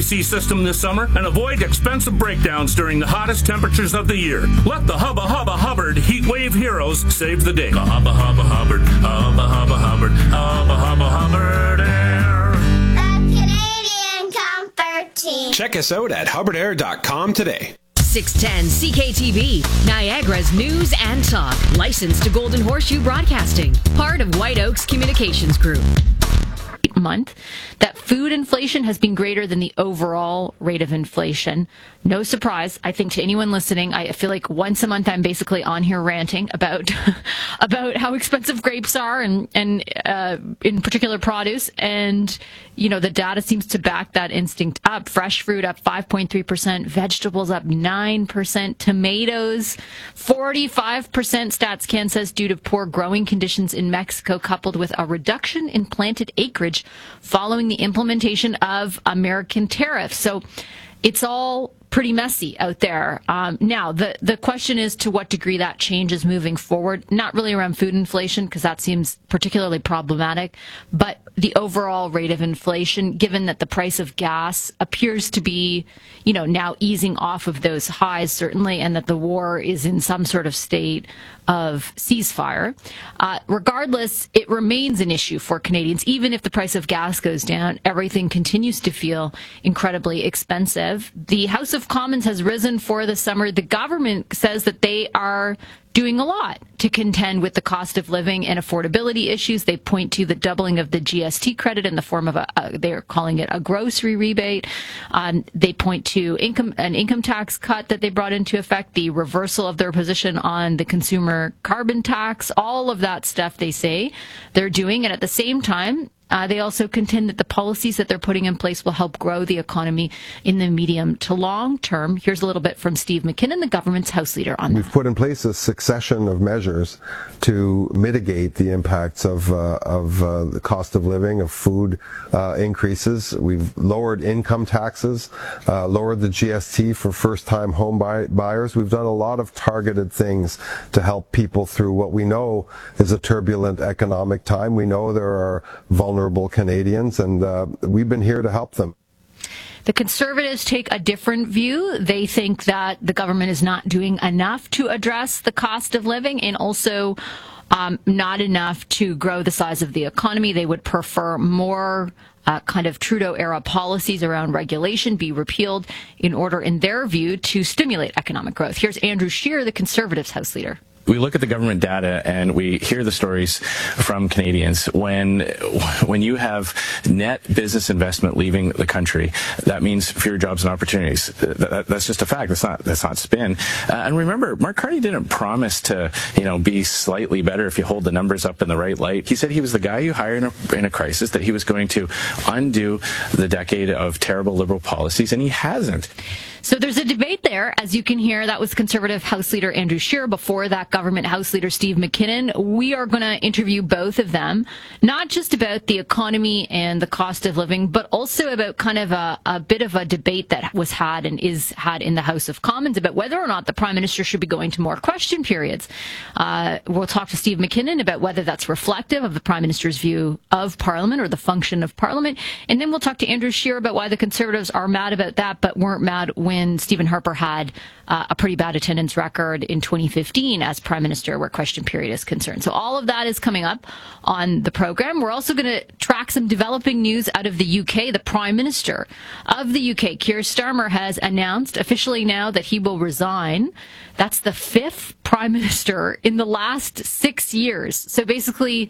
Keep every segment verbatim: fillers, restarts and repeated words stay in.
C system this summer and avoid expensive breakdowns during the hottest temperatures of the year. Let the Hubba Hubba Hubbard Heat Wave heroes save the day. Hubba Hubba Hubbard, Hubba Hubba Hubbard, Hubba Hubba Hubbard Air. The Canadian Comfort Team. Check us out at hubbard air dot com today. six ten C K T V, Niagara's news and talk. Licensed to Golden Horseshoe Broadcasting. Part of White Oaks Communications Group. Month that food inflation has been greater than the overall rate of inflation. No surprise, I think, to anyone listening. I feel like once a month I'm basically on here ranting about about how expensive grapes are and and uh, in particular produce. And you know the data seems to back that instinct up. Fresh fruit up five point three percent, vegetables up nine percent, tomatoes forty-five percent. StatsCan says due to poor growing conditions in Mexico, coupled with a reduction in planted acreage following the implementation of American tariffs. So it's all pretty messy out there. Um, now, the, the question is to what degree that change is moving forward. Not really around food inflation, because that seems particularly problematic, but the overall rate of inflation, given that the price of gas appears to be, you know, now easing off of those highs, certainly, and that the war is in some sort of state of ceasefire. Uh, regardless, it remains an issue for Canadians. Even if the price of gas goes down, everything continues to feel incredibly expensive. The House of Commons has risen for the summer. The government says that they are doing a lot to contend with the cost of living and affordability issues. They point to the doubling of the G S T credit in the form of a, a they're calling it a grocery rebate. Um, they point to income an income tax cut that they brought into effect, the reversal of their position on the consumer carbon tax, all of that stuff they say they're doing. And at the same time, Uh, they also contend that the policies that they're putting in place will help grow the economy in the medium to long term. Here's a little bit from Steve McKinnon, the government's House Leader, on that. We've put in place a succession of measures to mitigate the impacts of uh, of uh, the cost of living, of food uh, increases. We've lowered income taxes, uh, lowered the G S T for first-time home buy- buyers. We've done a lot of targeted things to help people through what we know is a turbulent economic time. We know there are vulnerable vulnerable Canadians, and uh, we've been here to help them. The Conservatives take a different view. They think that the government is not doing enough to address the cost of living and also um, not enough to grow the size of the economy. They would prefer more uh, kind of Trudeau-era policies around regulation be repealed in order, in their view, to stimulate economic growth. Here's Andrew Scheer, the Conservatives House Leader. We look at the government data and we hear the stories from Canadians. When when you have net business investment leaving the country, that means fewer jobs and opportunities. That, that's just a fact. That's not that's not spin. Uh, and remember, Mark Carney didn't promise to you know be slightly better if you hold the numbers up in the right light. He said he was the guy you hire in a, in a crisis, that he was going to undo the decade of terrible Liberal policies, and he hasn't. So there's a debate there, as you can hear. That was Conservative House Leader Andrew Scheer. Before that, Government House Leader Steve McKinnon. We are going to interview both of them, not just about the economy and the cost of living, but also about kind of a, a bit of a debate that was had and is had in the House of Commons about whether or not the Prime Minister should be going to more question periods. Uh, we'll talk to Steve McKinnon about whether that's reflective of the Prime Minister's view of Parliament or the function of Parliament. And then we'll talk to Andrew Scheer about why the Conservatives are mad about that, but weren't mad when when Stephen Harper had uh, a pretty bad attendance record in twenty fifteen as Prime Minister, where question period is concerned. So all of that is coming up on the program. We're also going to track some developing news out of the U K. The Prime Minister of the U K, Keir Starmer, has announced officially now that he will resign. That's the fifth Prime Minister in the last six years. So basically,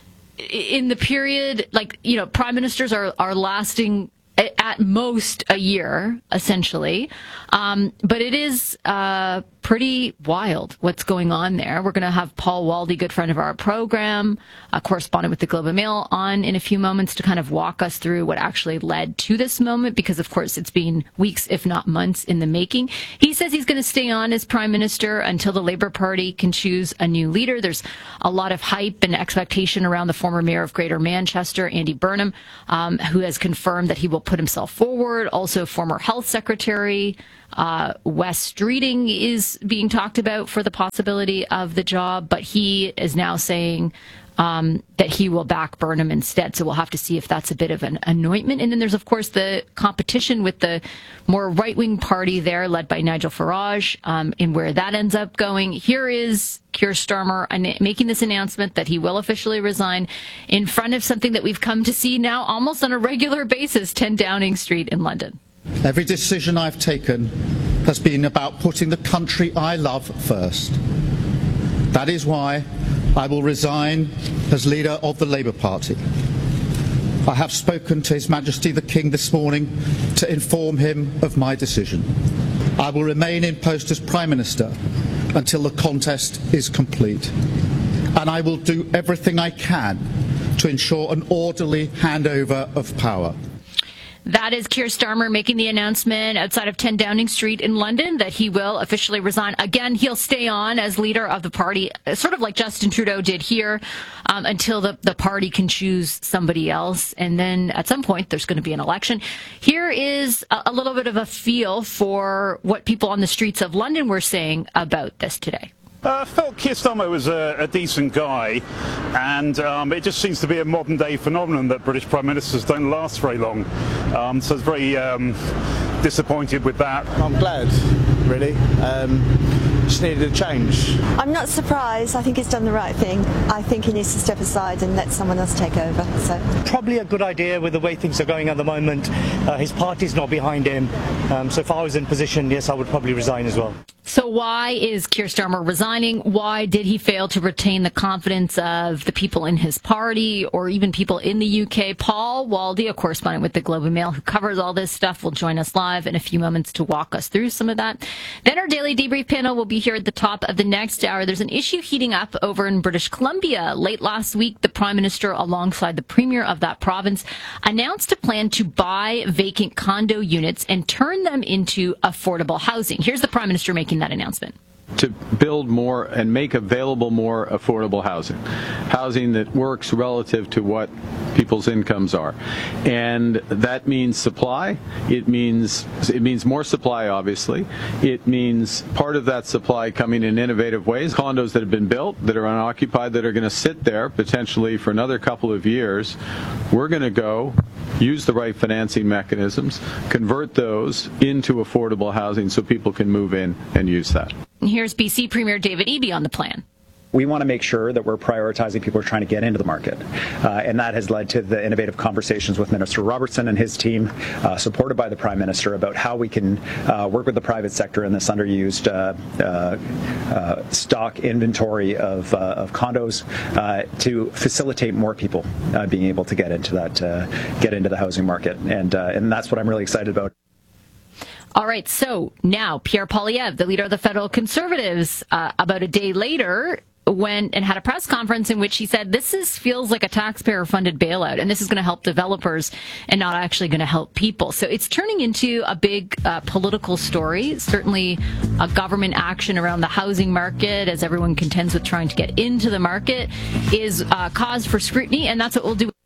in the period, like, you know, Prime Ministers are, are lasting at most a year, essentially. Um, but it is uh, pretty wild what's going on there. We're going to have Paul Waldy, good friend of our program, a correspondent with the Globe and Mail, on in a few moments to kind of walk us through what actually led to this moment, because, of course, it's been weeks, if not months, in the making. He says he's going to stay on as Prime Minister until the Labour Party can choose a new leader. There's a lot of hype and expectation around the former Mayor of Greater Manchester, Andy Burnham, um, who has confirmed that he will put himself forward. Also, former Health Secretary uh, Wes Streeting is being talked about for the possibility of the job, but he is now saying um, that he will back Burnham instead. So we'll have to see if that's a bit of an anointment. And then there's, of course, the competition with the more right-wing party there, led by Nigel Farage, um, and where that ends up going. Here is Keir Starmer making this announcement that he will officially resign in front of something that we've come to see now almost on a regular basis, ten Downing Street in London. Every decision I've taken has been about putting the country I love first. That is why I will resign as leader of the Labour Party. I have spoken to His Majesty the King this morning to inform him of my decision. I will remain in post as Prime Minister until the contest is complete. And I will do everything I can to ensure an orderly handover of power. That is Keir Starmer making the announcement outside of ten Downing Street in London that he will officially resign. Again, he'll stay on as leader of the party, sort of like Justin Trudeau did here, um, until the, the party can choose somebody else. And then at some point, there's going to be an election. Here is a, a little bit of a feel for what people on the streets of London were saying about this today. I uh, felt Keir Starmer was a, a decent guy, and um, it just seems to be a modern day phenomenon that British Prime Ministers don't last very long. Um, so I was very um, disappointed with that. I'm glad, really. Um, just needed a change. I'm not surprised. I think he's done the right thing. I think he needs to step aside and let someone else take over. So probably a good idea with the way things are going at the moment. Uh, his party's not behind him. Um, so if I was in position, yes, I would probably resign as well. So why is Keir Starmer resigning? Why did he fail to retain the confidence of the people in his party or even people in the U K? Paul Waldy, a correspondent with the Globe and Mail who covers all this stuff, will join us live in a few moments to walk us through some of that. Then our Daily Debrief panel will be here at the top of the next hour. There's an issue heating up over in British Columbia. Late last week, the Prime Minister, alongside the Premier of that province, announced a plan to buy vacant condo units and turn them into affordable housing. Here's the Prime Minister making that announcement. To build more and make available more affordable housing, housing that works relative to what people's incomes are. And that means supply. It means it means more supply, obviously. It means part of that supply coming in innovative ways. Condos that have been built, that are unoccupied, that are going to sit there potentially for another couple of years. We're going to go use the right financing mechanisms, convert those into affordable housing so people can move in and use that. Here's B C Premier David Eby on the plan. We want to make sure that we're prioritizing people who are trying to get into the market. Uh, and that has led to the innovative conversations with Minister Robertson and his team, uh, supported by the Prime Minister, about how we can uh, work with the private sector in this underused uh, uh, uh, stock inventory of, uh, of condos uh, to facilitate more people uh, being able to get into that, uh, get into the housing market. And, uh, and that's what I'm really excited about. All right, so now Pierre Poilievre, the leader of the federal Conservatives, uh, about a day later, went and had a press conference in which he said this is feels like a taxpayer-funded bailout, and this is going to help developers and not actually going to help people. So it's turning into a big uh, political story, certainly a government action around the housing market, as everyone contends with trying to get into the market, is uh, cause for scrutiny, and that's what we'll do.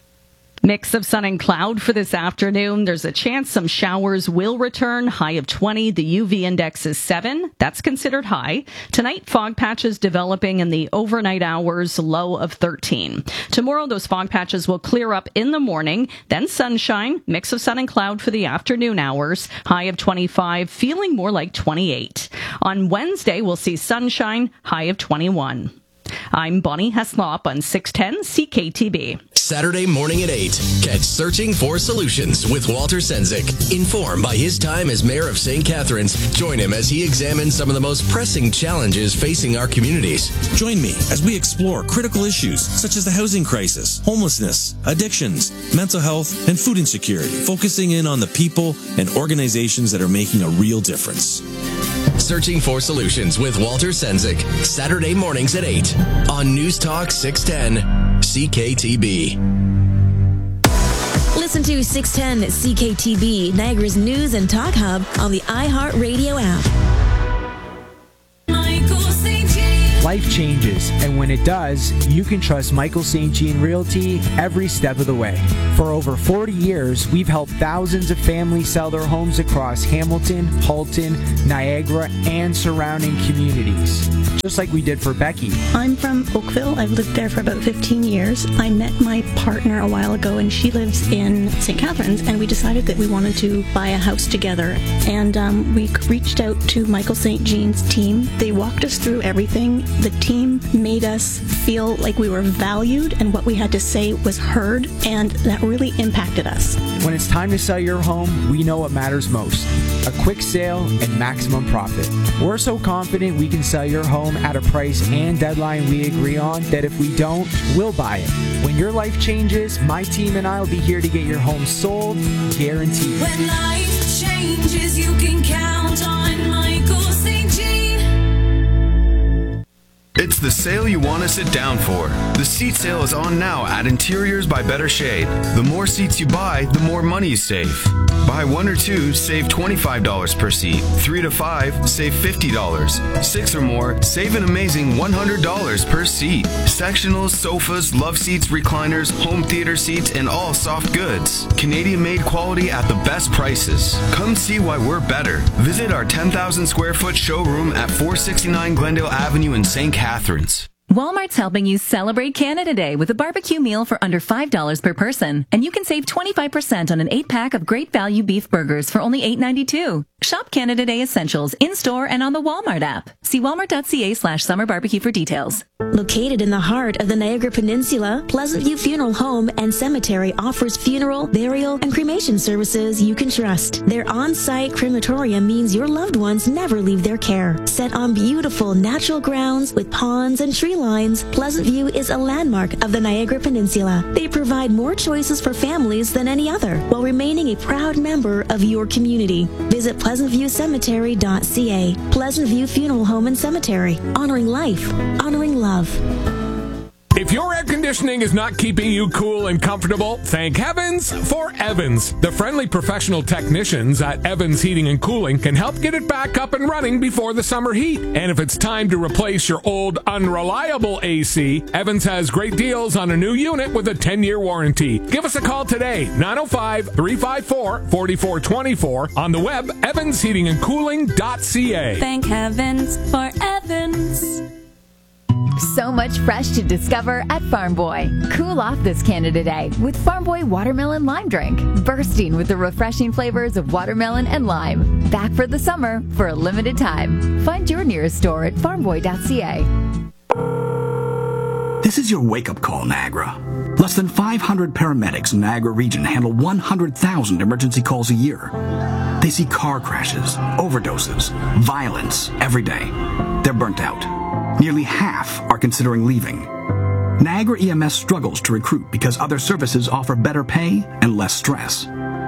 Mix of sun and cloud for this afternoon. There's a chance some showers will return. High of twenty. The U V index is seven. That's considered high. Tonight, fog patches developing in the overnight hours. Low of thirteen. Tomorrow, those fog patches will clear up in the morning. Then sunshine. Mix of sun and cloud for the afternoon hours. High of twenty-five. Feeling more like twenty-eight. On Wednesday, we'll see sunshine. High of twenty-one. I'm Bonnie Heslop on six ten C K T B. Saturday morning at eight. Catch Searching for Solutions with Walter Sendzik. Informed by his time as mayor of Saint Catharines, join him as he examines some of the most pressing challenges facing our communities. Join me as we explore critical issues such as the housing crisis, homelessness, addictions, mental health, and food insecurity, focusing in on the people and organizations that are making a real difference. Searching for Solutions with Walter Sendzik. Saturday mornings at eight on News Talk six ten C K T B. Listen to six ten C K T B, Niagara's news and talk hub on the iHeartRadio app. life changes, and when it does, you can trust Michael Saint Jean Realty every step of the way. For over forty years, we've helped thousands of families sell their homes across Hamilton, Halton, Niagara, and surrounding communities, just like we did for Becky. I'm from Oakville. I've lived there for about fifteen years. I met my partner a while ago, and she lives in Saint Catharines, and we decided that we wanted to buy a house together. And um, we reached out to Michael Saint Jean's team. They walked us through everything. The team made us feel like we were valued and what we had to say was heard, and that really impacted us. When it's time to sell your home, we know what matters most: a quick sale and maximum profit. We're so confident we can sell your home at a price and deadline we agree on that if we don't, we'll buy it. When your life changes, my team and I will be here to get your home sold, guaranteed. When life changes, you can count on Michael Saint Jean. It's the sale you want to sit down for. The seat sale is on now at Interiors by Better Shade. The more seats you buy, the more money you save. Buy one or two, save twenty-five dollars per seat. Three to five, save fifty dollars. Six or more, save an amazing one hundred dollars per seat. Sectionals, sofas, love seats, recliners, home theater seats, and all soft goods. Canadian-made quality at the best prices. Come see why we're better. Visit our ten thousand square foot showroom at four sixty-nine Glendale Avenue in Saint Catharines. Walmart's helping you celebrate Canada Day with a barbecue meal for under five dollars per person. And you can save twenty-five percent on an eight-pack of great value beef burgers for only eight ninety-two. Shop Canada Day essentials in-store and on the Walmart app. See walmart.ca slash summer barbecue for details. Located in the heart of the Niagara Peninsula, Pleasant View Funeral Home and Cemetery offers funeral, burial, and cremation services you can trust. Their on-site crematorium means your loved ones never leave their care. Set on beautiful natural grounds with ponds and tree lines, Pleasant View is a landmark of the Niagara Peninsula. They provide more choices for families than any other, while remaining a proud member of your community. Visit pleasant view cemetery dot c a. Pleasant View Funeral Home and Cemetery, honoring life, honoring love. If your air conditioning is not keeping you cool and comfortable, thank heavens for Evans. The friendly professional technicians at Evans Heating and Cooling can help get it back up and running before the summer heat. And if it's time to replace your old unreliable A C, Evans has great deals on a new unit with a ten-year warranty. Give us a call today, nine oh five, three five four, four four two four, on the web, evans heating and cooling dot c a. Thank heavens for Evans. So much fresh to discover at Farm Boy. Cool off this Canada Day with Farm Boy Watermelon Lime Drink. Bursting with the refreshing flavors of watermelon and lime. Back for the summer for a limited time. Find your nearest store at farm boy dot c a. This is your wake-up call, Niagara. Less than five hundred paramedics in the Niagara region handle one hundred thousand emergency calls a year. They see car crashes, overdoses, violence every day. They're burnt out. Nearly half are considering leaving. Niagara E M S struggles to recruit because other services offer better pay and less stress.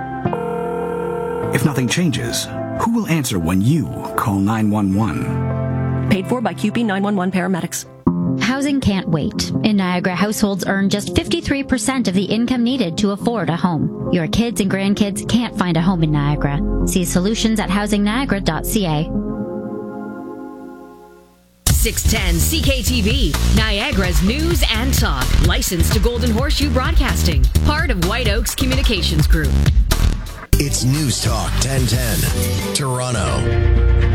If nothing changes, who will answer when you call nine one one? Paid for by Q P nine one one paramedics. Housing can't wait. In Niagara, households earn just fifty-three percent of the income needed to afford a home. Your kids and grandkids can't find a home in Niagara. See solutions at housing niagara dot c a. six ten C K T V, Niagara's news and talk. Licensed to Golden Horseshoe Broadcasting. Part of White Oaks Communications Group. It's News Talk ten ten, Toronto.